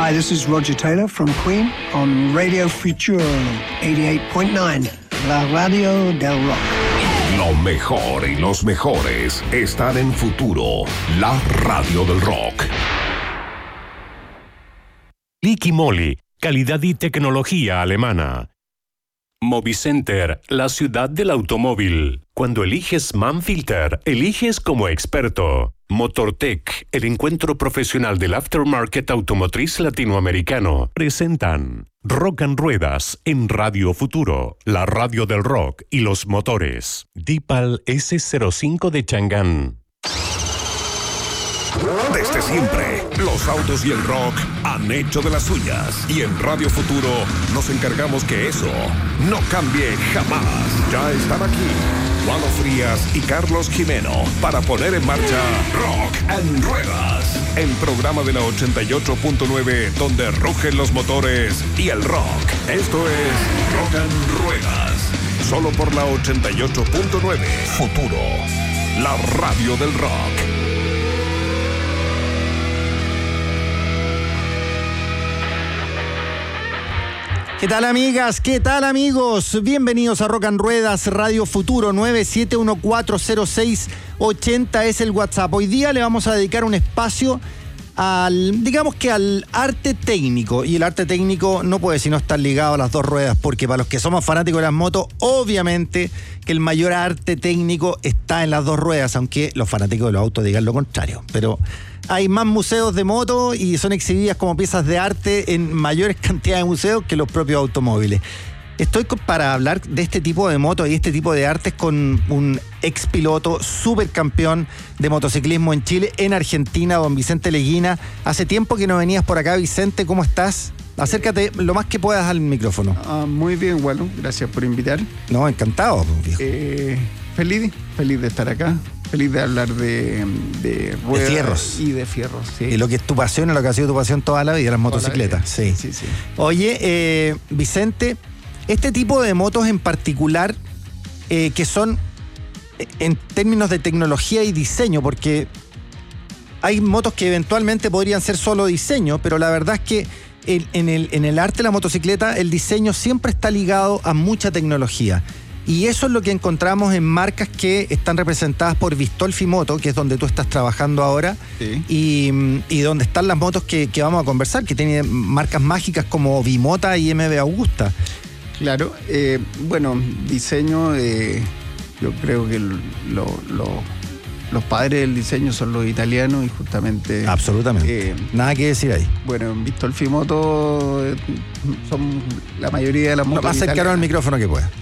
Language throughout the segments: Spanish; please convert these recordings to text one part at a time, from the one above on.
Hi, this is Roger Taylor from Queen on Radio Futuro 88.9, la radio del rock. Lo mejor y los mejores están en Futuro, la radio del rock. Liqui Moly, calidad y tecnología alemana. Movicenter, la ciudad del automóvil. Cuando eliges Manfilter, eliges como experto. Motortech, el encuentro profesional del aftermarket automotriz latinoamericano. Presentan Rock and Ruedas en Radio Futuro, la radio del rock y los motores. Dipal S05 de Chang'an. Desde siempre, los autos y el rock han hecho de las suyas. Y en Radio Futuro nos encargamos que eso no cambie jamás. Ya están aquí Juan Frías y Carlos Jimeno para poner en marcha Rock and Ruedas, el programa de la 88.9 donde rugen los motores y el rock. Esto es Rock and Ruedas, solo por la 88.9 Futuro, la radio del rock. ¿Qué tal, amigas? ¿Qué tal, amigos? Bienvenidos a Rock and Ruedas, Radio Futuro. 97140680 es el WhatsApp. Hoy día le vamos a dedicar un espacio al arte técnico. Y el arte técnico no puede sino estar ligado a las dos ruedas, porque para los que somos fanáticos de las motos, obviamente que el mayor arte técnico está en las dos ruedas, aunque los fanáticos de los autos digan lo contrario. Pero hay más museos de moto y son exhibidas como piezas de arte en mayores cantidades de museos que los propios automóviles. Estoy para hablar de este tipo de motos y este tipo de artes con un expiloto supercampeón de motociclismo en Chile, en Argentina, don Vicente Leguina. Hace tiempo que no venías por acá, Vicente, ¿cómo estás? Acércate lo más que puedas al micrófono. Muy bien, Waldo, gracias por invitar. No, encantado, viejo. Feliz de estar acá. Feliz de hablar de ruedas, de fierros. Y de fierros, sí. Y lo que es tu pasión, lo que ha sido tu pasión toda la vida, las motocicletas. Sí. Oye, Vicente, este tipo de motos en particular, que son en términos de tecnología y diseño, porque hay motos que eventualmente podrían ser solo diseño, pero la verdad es que en el arte de la motocicleta el diseño siempre está ligado a mucha tecnología. Y eso es lo que encontramos en marcas que están representadas por Vistolfi Moto, que es donde tú estás trabajando ahora, sí. y donde están las motos que vamos a conversar, que tienen marcas mágicas como Bimota y MV Augusta. Claro, bueno, diseño, yo creo que los padres del diseño son los italianos y justamente... Absolutamente, nada que decir ahí. Bueno, en Vistolfi Moto son la mayoría de las motos más cercano al micrófono que pueda.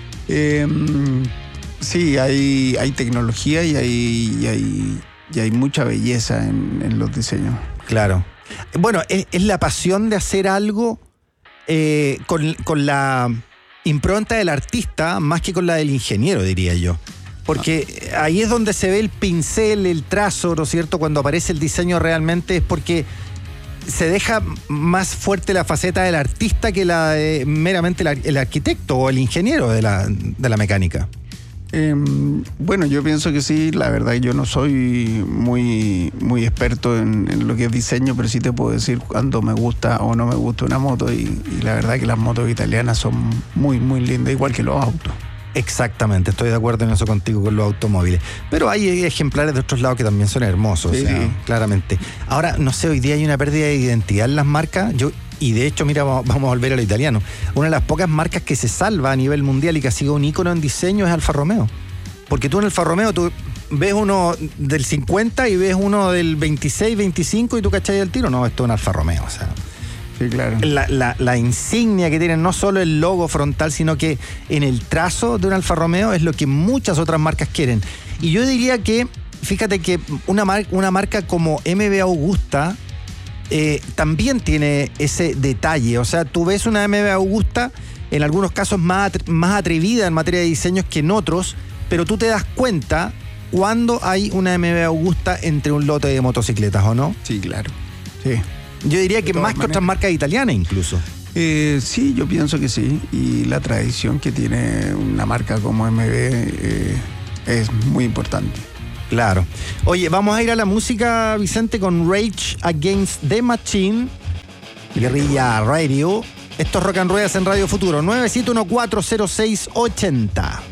Sí, hay tecnología y hay mucha belleza en los diseños. Claro. Bueno, es la pasión de hacer algo con la impronta del artista más que con la del ingeniero, diría yo. Porque ahí es donde se ve el pincel, el trazo, ¿no es cierto? Cuando aparece el diseño realmente es porque se deja más fuerte la faceta del artista que la de meramente el arquitecto o el ingeniero de la mecánica. Bueno, yo pienso que sí. La verdad yo no soy muy experto en lo que es diseño, pero sí te puedo decir cuando me gusta o no me gusta una moto y la verdad que las motos italianas son muy, muy lindas, igual que los autos. Exactamente, estoy de acuerdo en eso contigo con los automóviles. Pero hay ejemplares de otros lados que también son hermosos, sí, o sea, sí. Claramente. Ahora, no sé, hoy día hay una pérdida de identidad en las marcas. Y de hecho, mira, vamos a volver a lo italiano. Una de las pocas marcas que se salva a nivel mundial y que ha sido un ícono en diseño es Alfa Romeo. Porque tú en Alfa Romeo, tú ves uno del 50 y ves uno del 26, 25 y tú cachai el tiro. No, esto es un Alfa Romeo, o sea... Sí, claro. La insignia que tienen, no solo el logo frontal, sino que en el trazo de un Alfa Romeo es lo que muchas otras marcas quieren. Y yo diría que, fíjate que una marca como MV Augusta también tiene ese detalle. O sea, tú ves una MV Augusta, en algunos casos más atrevida en materia de diseños que en otros, pero tú te das cuenta cuando hay una MV Augusta entre un lote de motocicletas, ¿o no? Sí, claro. Sí. Yo diría que más que otras marcas italianas incluso. Sí, yo pienso que sí. Y la tradición que tiene una marca como MV es muy importante. Claro. Oye, vamos a ir a la música, Vicente, con Rage Against the Machine. Guerrilla Radio. Esto es Rock and Ruedas en Radio Futuro. 971400680.